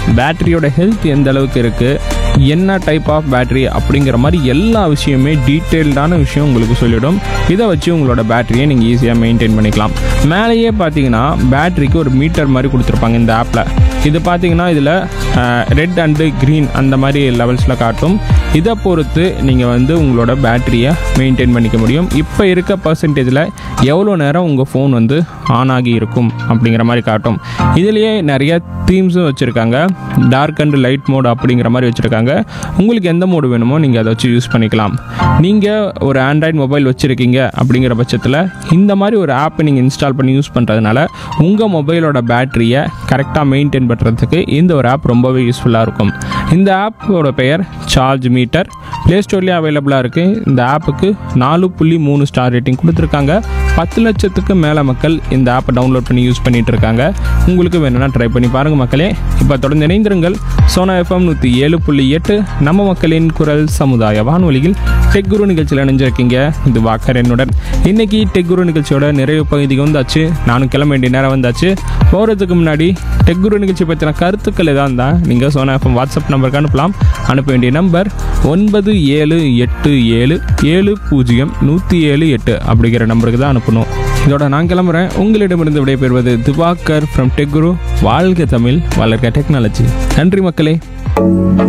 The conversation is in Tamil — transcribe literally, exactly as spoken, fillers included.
பேட்டரியோட ஹெல்த் எந்த அளவுக்கு இருக்குது, என்ன டைப் ஆஃப் பேட்டரி அப்படிங்கிற மாதிரி எல்லா விஷயமே டீட்டெயில்டான விஷயம் உங்களுக்கு சொல்லிவிடும். இதை வச்சு உங்களோட பேட்டரியை நீங்கள் ஈஸியாக மெயின்டைன் பண்ணிக்கலாம். மேலேயே பார்த்தீங்கன்னா பேட்டரிக்கு ஒரு மீட்டர் மாதிரி கொடுத்துருப்பாங்க இந்த ஆப்பில். இது பார்த்தீங்கன்னா இதில் ரெட் அண்டு க்ரீன் அந்த மாதிரி லெவல்ஸில் காட்டும். இதை பொறுத்து நீங்கள் வந்து உங்களோட பேட்டரியை மெயின்டைன் பண்ணிக்க முடியும். இப்போ இருக்க பர்சன்டேஜில் எவ்வளோ நேரம் உங்கள் ஃபோன் வந்து ஆன் ஆகி இருக்கும் அப்படிங்கிற மாதிரி காட்டும். இதுலேயே நிறைய தீம்ஸும் வச்சுருக்காங்க. டார்க் அண்ட் லைட் மோட் அப்படிங்கிற மாதிரி வச்சுருக்காங்க. உங்களுக்கு எந்த மோடு வேணுமோ நீங்கள் அதை வச்சு யூஸ் பண்ணிக்கலாம். நீங்கள் ஒரு ஆண்ட்ராய்டு மொபைல் வச்சுருக்கீங்க அப்படிங்கிற பட்சத்தில் இந்த மாதிரி ஒரு ஆப்பை நீங்கள் இன்ஸ்டால் பண்ணி யூஸ் பண்ணுறதுனால உங்கள் மொபைலோட பேட்டரியை கரெக்டாக மெயின்டைன் பண்ணுறதுக்கு இந்த ஒரு ஆப் ரொம்பவே யூஸ்ஃபுல்லாக இருக்கும். இந்த ஆப்போட பெயர் சார்ஜ் மீட்டர். ப்ளே ஸ்டோர்லேயே அவைலபிளாக இருக்குது. இந்த ஆப்புக்கு நாலு புள்ளி மூணு ஸ்டார் ரேட்டிங் கொடுத்துருக்காங்க. பத்து லட்சத்துக்கு மேலே மக்கள் இந்த ஆப்பை டவுன்லோட் பண்ணி யூஸ் பண்ணிகிட்டு இருக்காங்க. உங்களுக்கு வேணும்னா ட்ரை பண்ணி பாருங்கள் மக்களே. இப்போ தொடர்ந்து இணைந்திருங்கள். சோனா எஃப்எம் நூற்றி ஏழு புள்ளி எட்டு நம்ம மக்களின் குரல் சமுதாய வானொலியில் டெக் குரு நிகழ்ச்சியில் இணைஞ்சிருக்கீங்க. இது வாக்கர் என்னுடன். இன்றைக்கி டெக் குரு நிகழ்ச்சியோட நிறைவு பகுதிக்கு வந்தாச்சு. நானும் கிளம்ப வேண்டிய நேரம் வந்தாச்சு. போகிறதுக்கு முன்னாடி டெக் குரு நிகழ்ச்சி பற்றின கருத்துக்கள் எதாக இருந்தால் நீங்கள் சோனா எஃப்எம் வாட்ஸ்அப் நம்பருக்கு அனுப்பலாம். அனுப்ப வேண்டிய நம்பர் ஒன்பது ஏழு எட்டு ஏழு ஏழு பூஜ்ஜியம் நூற்றி ஏழு எட்டு அப்படிங்கிற நம்பருக்கு தான் அனுப்பணும். இதோட நான் கிளம்புறேன். உங்களிடமிருந்து விடைபெறுவது திவாகர் ஃப்ரம் டெக் குரு. வாழ்க தமிழ், வளர்க டெக்னாலஜி. நன்றி மக்களே.